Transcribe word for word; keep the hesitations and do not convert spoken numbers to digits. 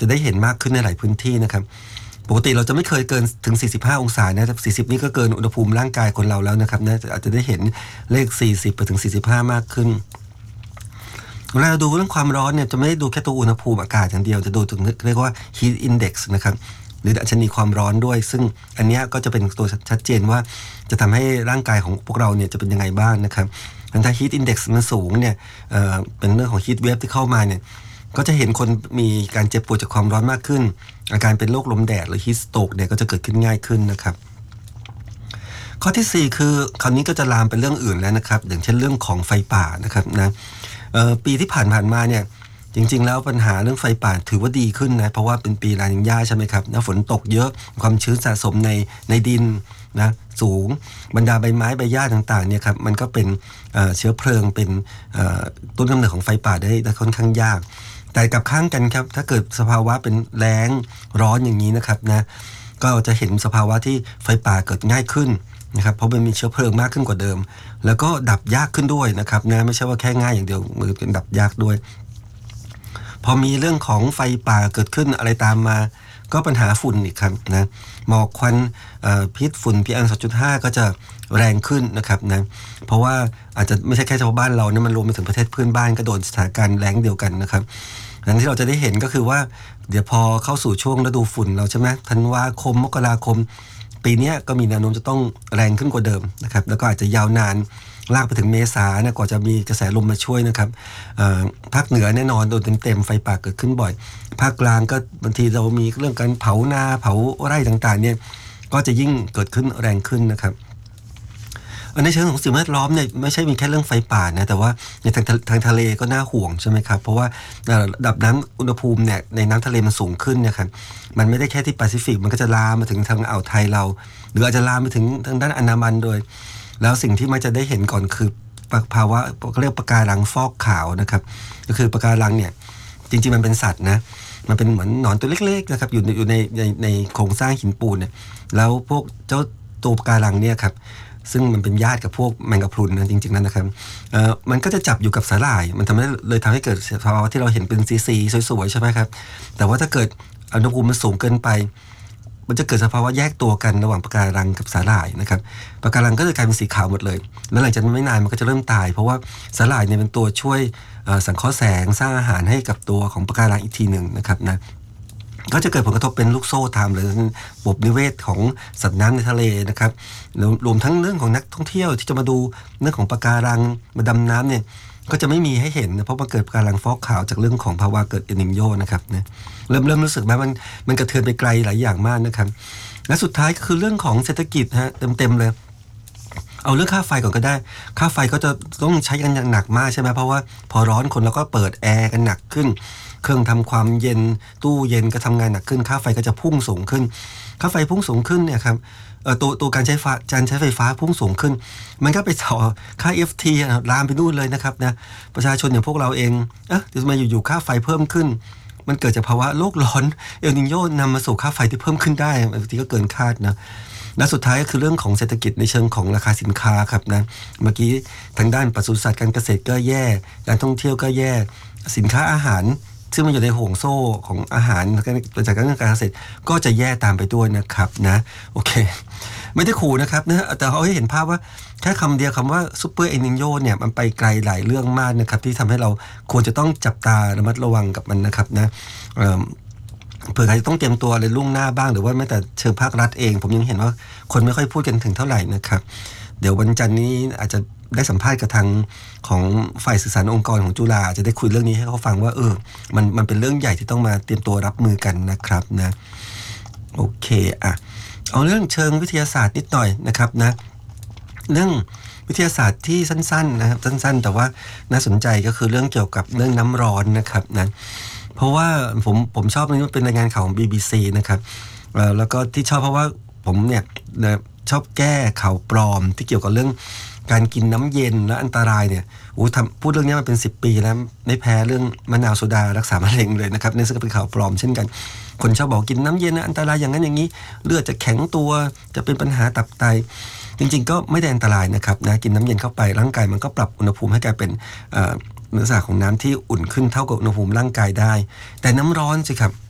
จะได้เห็นมากขึ้นในหลายพื้นที่นะครับปกติเราจะไม่เคยเกินถึงสี่สิบห้าองศานะแต่สี่สิบนี่ก็เกินอุณหภูมิร่างกายคนเราแล้วนะครับนะอาจจะได้เห็นเลขสี่สิบไปถึงสี่สิบห้ามากขึ้นเวลาดูเรื่องความร้อนเนี่ยจะไม่ได้ดูแค่ตัวอุณหภูมิอากาศอย่างเดียวจะดูถึงเรียกว่า heat index นะครับหรือดัชนีความร้อนด้วยซึ่งอันนี้ก็จะเป็นตัวชัดเจนว่าจะทำให้ร่างกายของพวกเราเนี่ยจะเป็นยังไงบ้างนะครับถ้า heat index มันสูงเนี่ยเอ่อเป็นเรื่องของ heat wave ที่เข้ามาเนี่ยก็จะเห็นคนมีการเจ็บปวดจากความร้อนมากขึ้นอาการเป็นโรคลมแดดหรือ heat stroke เนี่ยก็จะเกิดขึ้นง่ายขึ้นนะครับข้อที่สี่คือคราวนี้ก็จะลามไปเรื่องอื่นแล้วนะครับอย่างเช่นเรื่องของไฟป่านะครับนะปีที่ผ่านผ่านมาเนี่ยจริงๆแล้วปัญหาเรื่องไฟป่าถือว่าดีขึ้นนะเพราะว่าเป็นปีลานิญาใช่ไหมครับฝนตกเยอะความชื้นสะสมในในดินนะสูงบรรดาใบไม้ใบหญ้าต่างๆเนี่ยครับมันก็เป็นเชื้อเพลิงเป็นต้นกำเนิดของไฟป่าได้ได้ค่อนข้างยากแต่กับข้างกันครับถ้าเกิดสภาวะเป็นแล้งร้อนอย่างนี้นะครับนะก็จะเห็นสภาวะที่ไฟป่าเกิดง่ายขึ้นนะครับเพราะมันมีเชื้อเพลิงมากขึ้นกว่าเดิมแล้วก็ดับยากขึ้นด้วยนะครับนะไม่ใช่ว่าแค่ง่ายอย่างเดียวมือเป็นดับยากด้วยพอมีเรื่องของไฟป่าเกิดขึ้นอะไรตามมาก็ปัญหาฝุ่นอีกครับนะหมอกควันพิษฝุ่น พี เอ็ม สองจุดห้า ก็จะแรงขึ้นนะครับนะเพราะว่าอาจจะไม่ใช่แค่เฉพาะบ้านเรานะมันรวมไปถึงประเทศเพื่อนบ้านก็โดนสถานการณ์แรงเดียวกันนะครับดังนั้นที่เราจะได้เห็นก็คือว่าเดี๋ยวพอเข้าสู่ช่วงฤดูฝุ่นเราใช่ไหมธันวาคมมกราคมปีนี้ก็มีแนวโน้มจะต้องแรงขึ้นกว่าเดิมนะครับแล้วก็อาจจะยาวนานลากไปถึงเมษานะกว่าจะมีกระแสลมมาช่วยนะครับภาคเหนือแน่นอนโดนเต็มๆไฟป่าเกิดขึ้นบ่อยภาคกลางก็บางทีเรามีเรื่องการเผานาเผาไร่ต่างๆเนี่ยก็จะยิ่งเกิดขึ้นแรงขึ้นนะครับในเชิงของสิ่งแวดล้อมเนี่ยไม่ใช่มีแค่เรื่องไฟป่านะแต่ว่าในทางทางทะเลก็น่าห่วงใช่ไหมครับเพราะว่าระดับน้ำอุณหภูมิเนี่ยในน้ำทะเลมันสูงขึ้นนะครับมันไม่ได้แค่ที่แปซิฟิกมันก็จะลามมาถึงทางอ่าวไทยเราหรืออาจจะลามไปถึงทางด้านอันดามันโดยแล้วสิ่งที่มันจะได้เห็นก่อนคือภาวะเขาเรียกปะการังฟอกขาวนะครับก็คือปะการังเนี่ยจริงๆมันเป็นสัตว์นะมันเป็นเหมือนหนอนตัวเล็กๆนะครับอยู่ในอยู่ในในในโครงสร้างหินปูนเนี่ยแล้วพวกเจ้าตัวปะการังเนี่ยครับซึ่งมันเป็นญาติกับพวกแมงกะพรุนนะจริงๆนั้นนะครับเอ่อมันก็จะจับอยู่กับสาหร่ายมันทำให้เลยทำให้เกิดภาวะที่เราเห็นเป็นสีๆสวยๆใช่ไหมครับแต่ว่าถ้าเกิดอุณหภูมิมันสูงเกินไปมันจะเกิดสภาวะแยกตัวกันระหว่างปะการังกับสาหร่ายนะครับปะการังก็จะกลายเป็นสีขาวหมดเลยแล้วหลังจากนั้นไม่นานมันก็จะเริ่มตายเพราะว่าสาหร่ายเนี่ยเป็นตัวช่วยสังเคราะห์แสงสร้างอาหารให้กับตัวของปะการังอีกทีหนึ่งนะครับนะก็จะเกิดผลกระทบเป็นลูกโซ่ทำเลยระบบนิเวศของสัตว์น้ำในทะเลนะครับรวมทั้งเรื่องของนักท่องเที่ยวที่จะมาดูเรื่องของปะการังมาดำน้ำเนี่ยก็จะไม่มีให้เห็นนะเพราะมันเกิดปะการังฟอกขาวจากเรื่องของภาวะเกิดเอลนิโญนะครับนะเริ่มเริ่มรู้สึกไหมมันมันกระเทือนไปไกลหลายอย่างมากนะครับและสุดท้ายก็คือเรื่องของเศรษฐกิจฮะเต็มๆเลยเอาเรื่องค่าไฟก่อนก็ได้ค่าไฟก็จะต้องใช้กันอย่างหนักมากใช่ไหมเพราะว่าพอร้อนคนเราก็เปิดแอร์กันหนักขึ้นเครื่องทำความเย็นตู้เย็นก็ทำงานหนักขึ้นค่าไฟก็จะพุ่งสูงขึ้นค่าไฟพุ่งสูงขึ้นเนี่ยครับตัวตัวการใช้ไฟการใช้ไฟฟ้าพุ่งสูงขึ้นมันก็ไปต่อค่า เอฟ ที ลามไปนู่นเลยนะครับนะประชาชนอย่างพวกเราเองเอ๊ะทำไมอยู่ๆค่าไฟเพิ่มขึ้นมันเกิดจากภาวะโลกร้อนเอลนิโญนำมาสู่ค่าไฟที่เพิ่มขึ้นได้บางทีก็เกินคาดนะและสุดท้ายก็คือเรื่องของเศรษฐกิจในเชิงของราคาสินค้าครับนะเมื่อกี้ทางด้านปศุสัตว์การเกษตรก็แย่การท่องเที่ยวก็แย่สินค้าอาหารซึ่งมันอยู่ในห่วงโซ่ของอาหารจากการการเกษตรก็จะแย่ตามไปด้วยนะครับนะโอเคไม่ได้ขู่นะครับนะแต่เขาให้เห็นภาพว่าแค่คำเดียวคำว่าซูเปอร์เอลนิโญเนี่ยมันไปไกลหลายเรื่องมากนะครับที่ทำให้เราควรจะต้องจับตาระมัดระวังกับมันนะครับนะเผื่อใครต้องเตรียมตัวอะไรล่วงหน้าบ้างหรือว่าแม้แต่เชิงภาครัฐเองผมยังเห็นว่าคนไม่ค่อยพูดกันถึงเท่าไหร่นะครับเดี๋ยววันจันทร์นี้อาจจะได้สัมภาษณ์กับทางของฝ่ายสื่อสารองค์กรของจุฬาจะได้คุยเรื่องนี้ให้เขาฟังว่าเออมันมันเป็นเรื่องใหญ่ที่ต้องมาเตรียมตัวรับมือกันนะครับนะโอเคอ่ะเอาเรื่องเชิงวิทยาศาสตร์นิดหน่อยนะครับนะเรื่องวิทยาศาสตร์ที่สั้นๆนะครับสั้นๆแต่ว่าน่าสนใจก็คือเรื่องเกี่ยวกับเรื่องน้ำร้อนนะครับนะเพราะว่าผมผมชอบนี่เป็นรายงานข่าวของ บี บี ซี นะครับแล้วก็ที่ชอบเพราะว่าผมเนี่ยชอบแก้ข่าวปลอมที่เกี่ยวกับเรื่องการกินน้ำเย็นและอันตรายเนี่ยโอ้ทำพูดเรื่องนี้มาเป็นสิบปีแล้วไม่แพ้เรื่องมะนาวโซดารักษามะเร็งเลยนะครับนี่ซึ่งเป็นข่าวปลอมเช่นกันคนชอบบอกกินน้ำเย็นนะอันตรายอย่างนั้นอย่างนี้เลือดจะแข็งตัวจะเป็นปัญหาตับไตจริงๆก็ไม่ได้อันตรายนะครับนะกินน้ำเย็นเข้าไปร่างกายมันก็ปรับอุณหภูมิให้กลายเป็นเนื้อสารของน้ำที่อุ่นขึ้นเท่ากับอุณหภูมิร่างกายได้แต่น้ำร้อนสิครับ